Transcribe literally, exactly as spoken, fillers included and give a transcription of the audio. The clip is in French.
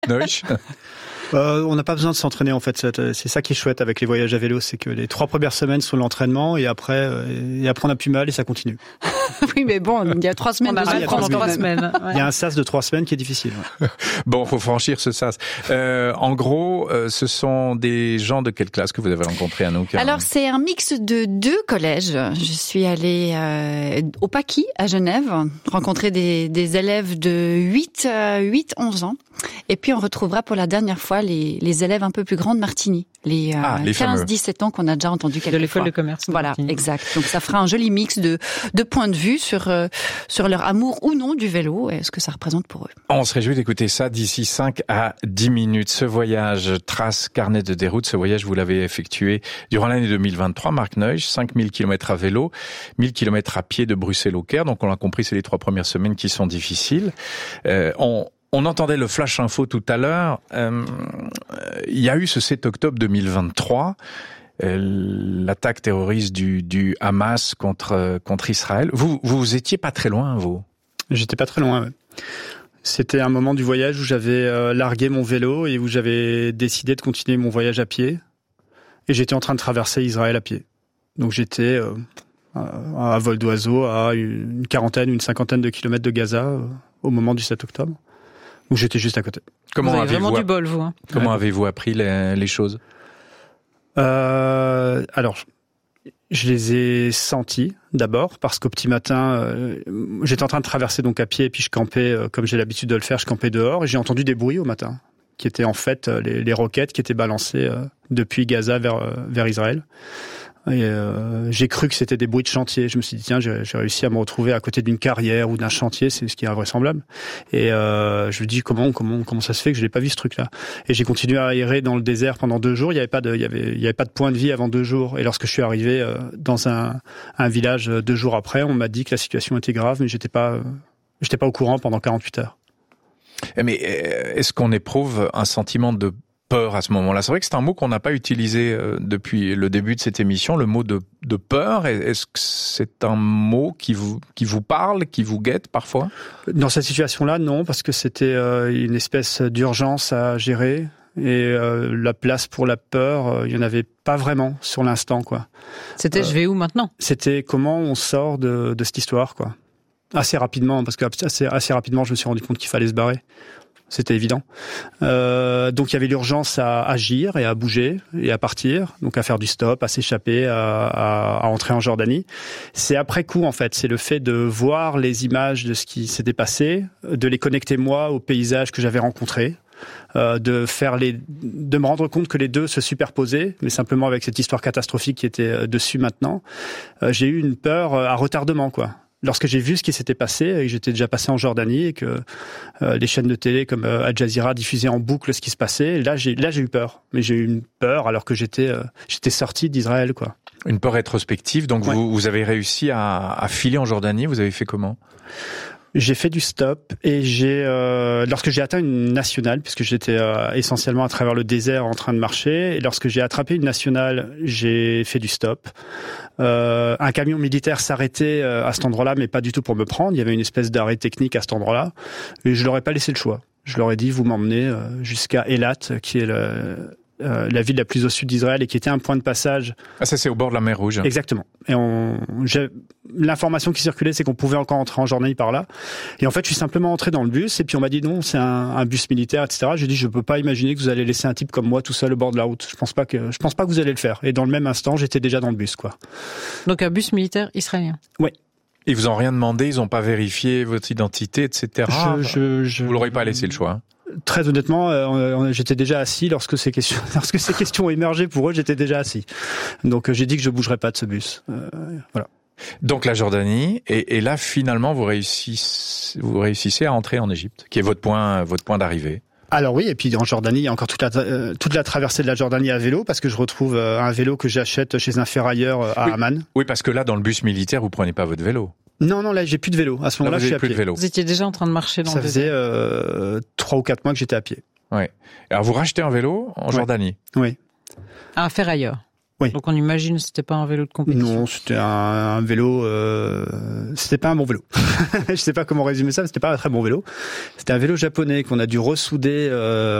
Neusch. Euh, on n'a pas besoin de s'entraîner en fait. C'est, c'est ça qui est chouette avec les voyages à vélo, c'est que les trois premières semaines sont l'entraînement et après, euh, et après on n'a plus mal et ça continue. Oui, mais bon, il y a trois semaines. On de prendre trois semaines. Ouais. Il y a un sas de trois semaines qui est difficile. Ouais. Bon, faut franchir ce sas. Euh, en gros, euh, ce sont des gens de quelle classe que vous avez rencontrés à Nouca? Alors, c'est un mix de deux collèges. Je suis allée euh, au Paquis à Genève, rencontrer des, des élèves de huit, onze ans. Et puis, on retrouvera pour la dernière fois les, les élèves un peu plus grands de Martigny, les, euh, ah, les quinze dix-sept ans qu'on a déjà entendu quelques fois. De l'école de commerce. Voilà, Martigny. exact. Donc, ça fera un joli mix de, de points de vue sur, euh, sur leur amour ou non du vélo et ce que ça représente pour eux. On se réjouit d'écouter ça d'ici cinq à dix minutes. Ce voyage, trace, carnet de déroute, ce voyage, vous l'avez effectué durant l'année deux mille vingt-trois, Marc Neusch, cinq mille kilomètres à vélo, mille kilomètres à pied de Bruxelles au Caire. Donc, on l'a compris, c'est les trois premières semaines qui sont difficiles. Euh, on, On entendait le flash info tout à l'heure. Euh, il y a eu ce sept octobre deux mille vingt-trois, euh, l'attaque terroriste du, du Hamas contre contre Israël. Vous vous étiez pas très loin, vous? J'étais pas très loin. Ouais. C'était un moment du voyage où j'avais euh, largué mon vélo et où j'avais décidé de continuer mon voyage à pied. Et j'étais en train de traverser Israël à pied. Donc j'étais euh, à, à vol d'oiseau à une quarantaine, une cinquantaine de kilomètres de Gaza euh, au moment du sept octobre. Où j'étais juste à côté. Comment vous avez avez-vous vraiment du bol, vous. Hein. Comment ouais. avez-vous appris les, les choses? euh, Alors, je les ai sentis d'abord parce qu'au petit matin, euh, j'étais en train de traverser donc à pied et puis je campais euh, comme j'ai l'habitude de le faire, je campais dehors et j'ai entendu des bruits au matin qui étaient en fait euh, les, les roquettes qui étaient balancées euh, depuis Gaza vers euh, vers Israël. Et euh, j'ai cru que c'était des bruits de chantier. Je me suis dit tiens, j'ai, j'ai réussi à me retrouver à côté d'une carrière ou d'un chantier, c'est ce qui est invraisemblable. Et euh, je me dis comment comment comment ça se fait que je l'ai pas vu ce truc-là. Et j'ai continué à errer dans le désert pendant deux jours. Il y avait pas de il y avait il y avait pas de point de vie avant deux jours. Et lorsque je suis arrivé euh, dans un un village deux jours après, on m'a dit que la situation était grave, mais j'étais pas euh, j'étais pas au courant pendant quarante-huit heures. Mais est-ce qu'on éprouve un sentiment de peur à ce moment-là? C'est vrai que c'est un mot qu'on n'a pas utilisé depuis le début de cette émission, le mot de, de peur. Est-ce que c'est un mot qui vous, qui vous parle, qui vous guette parfois? Dans cette situation-là, non, parce que c'était une espèce d'urgence à gérer. Et euh, la place pour la peur, euh, il y en avait pas vraiment sur l'instant, quoi. C'était euh, je vais où maintenant? C'était comment on sort de, de cette histoire, quoi. Assez rapidement, parce que assez, assez rapidement, je me suis rendu compte qu'il fallait se barrer. C'était évident. Euh, donc il y avait l'urgence à agir et à bouger et à partir, donc à faire du stop, à s'échapper, à, à, à entrer en Jordanie. C'est après coup en fait, c'est le fait de voir les images de ce qui s'était passé, de les connecter moi aux paysages que j'avais rencontrés. Euh, de faire les, de me rendre compte que les deux se superposaient, mais simplement avec cette histoire catastrophique qui était dessus maintenant, euh, j'ai eu une peur à retardement, quoi. Lorsque j'ai vu ce qui s'était passé, et que j'étais déjà passé en Jordanie et que euh, les chaînes de télé comme euh, Al Jazeera diffusaient en boucle ce qui se passait, là j'ai là j'ai eu peur. Mais j'ai eu une peur alors que j'étais euh, j'étais sorti d'Israël, quoi. Une peur rétrospective. Donc ouais. vous vous avez réussi à, à filer en Jordanie. Vous avez fait comment? J'ai fait du stop et j'ai euh, lorsque j'ai atteint une nationale, puisque j'étais euh, essentiellement à travers le désert en train de marcher, et lorsque j'ai attrapé une nationale, j'ai fait du stop. Euh, un camion militaire s'arrêtait à cet endroit-là, mais pas du tout pour me prendre. Il y avait une espèce d'arrêt technique à cet endroit-là, et je leur ai pas laissé le choix. Je leur ai dit vous m'emmenez euh, jusqu'à Eilat, qui est le Euh, la ville la plus au sud d'Israël et qui était un point de passage. Ah, ça c'est au bord de la mer Rouge. Exactement. Et on, j'ai, l'information qui circulait, c'est qu'on pouvait encore entrer en Jordanie par là. Et en fait, je suis simplement entré dans le bus et puis on m'a dit non, c'est un, un bus militaire, et cetera. J'ai dit je peux pas imaginer que vous allez laisser un type comme moi tout seul au bord de la route. Je pense pas que, je pense pas que vous allez le faire. Et dans le même instant, j'étais déjà dans le bus, quoi. Donc un bus militaire israélien. Oui. Ils vous ont rien demandé, ils ont pas vérifié votre identité, et cetera. Je, je, je, vous l'aurez pas laissé le choix. Très honnêtement, euh, j'étais déjà assis lorsque ces questions, lorsque ces questions ont émergé pour eux, j'étais déjà assis. Donc euh, j'ai dit que je bougerais pas de ce bus. Euh, voilà. Donc la Jordanie, et, et là finalement vous réussissez, vous réussissez à entrer en Égypte, qui est votre point, votre point d'arrivée. Alors oui, et puis en Jordanie, il y a encore toute la, euh, toute la traversée de la Jordanie à vélo, parce que je retrouve euh, un vélo que j'achète chez un ferrailleur euh, à oui. Amman. Oui, parce que là, dans le bus militaire, vous prenez pas votre vélo. Non, non, là, j'ai plus de vélo. À ce moment-là, là, vous je suis avez à plus pied. De vélo. Vous étiez déjà en train de marcher dans Ça le faisait euh, trois ou quatre mois que j'étais à pied. Ouais. Alors vous rachetez un vélo en ouais. Jordanie. Oui. À un ferrailleur. Oui. Donc on imagine que c'était pas un vélo de compétition. Non, c'était un, un vélo. Euh, c'était pas un bon vélo. Je sais pas comment résumer ça, mais c'était pas un très bon vélo. C'était un vélo japonais qu'on a dû ressouder. Euh,